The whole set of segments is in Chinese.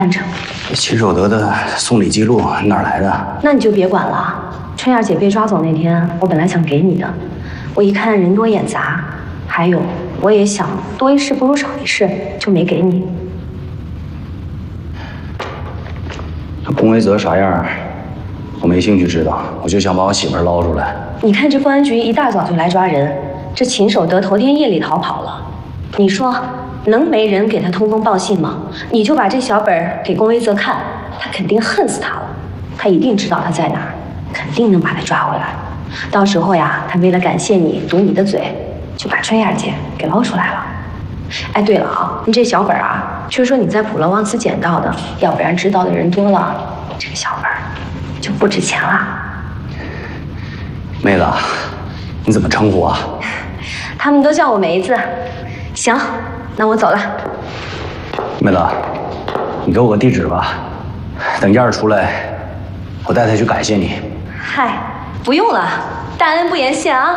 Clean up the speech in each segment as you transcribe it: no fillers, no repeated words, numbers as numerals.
办成。 秦守德的送礼记录哪儿来的？ 那你就别管了。春燕姐被抓走那天，我本来想给你的，我一看人多眼杂，还有我也想多一事不如少一事，就没给你。 那龚维泽啥样？我没兴趣知道，我就想把我媳妇捞出来。 你看这公安局一大早就来抓人，这秦守德头天夜里逃跑了，你说能没人给他通风报信吗？你就把这小本给龚维泽看，他肯定恨死他了，他一定知道他在哪儿，肯定能把他抓回来。到时候呀，他为了感谢你，堵你的嘴，就把春燕姐给捞出来了。哎，对了啊，你这小本啊，据说你在普罗旺斯捡到的，要不然知道的人多了，这个小本就不值钱了。 妹子，你怎么称呼啊？ 他们都叫我梅子。行，那我走了。 妹子，你给我个地址吧，等燕儿出来，我带她去感谢你。 嗨，不用了，大恩不言谢啊。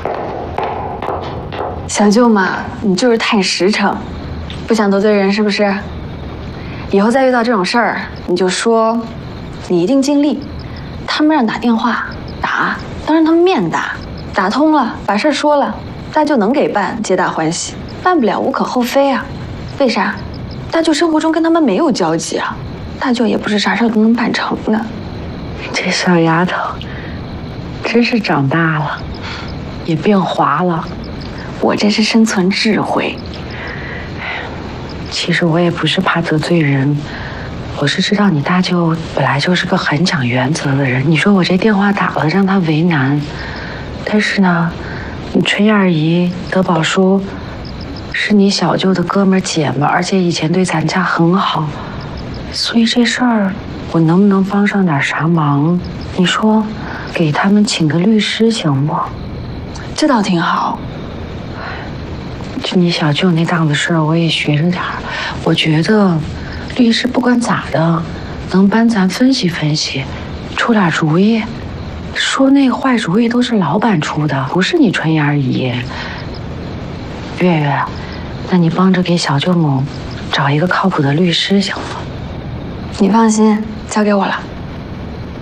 小舅嘛，你就是太实诚，不想得罪人是不是？以后再遇到这种事儿，你就说你一定尽力。他们让打电话打，当着他们面打，打通了把事儿说了，大舅能给办，皆大欢喜；办不了无可厚非啊。为啥？大舅生活中跟他们没有交集啊，大舅也不是啥事儿都能办成的。 这小丫头真是长大了，也变滑了。 我这是生存智慧。 其实我也不是怕得罪人，我是知道你大舅本来就是个很讲原则的人。你说我这电话打了让他为难，但是呢，你春燕姨、德宝叔是你小舅的哥们儿姐们儿，而且以前对咱家很好，所以这事儿我能不能帮上点啥忙？你说，给他们请个律师行不？ 这倒挺好。 就你小舅那档子事儿，我也学着点儿。我觉得律师不管咋的，能帮咱分析分析，出点主意。说那个坏主意都是老板出的，不是你春燕姨。月月，那你帮着给小舅母找一个靠谱的律师行吗？ 你放心，交给我了。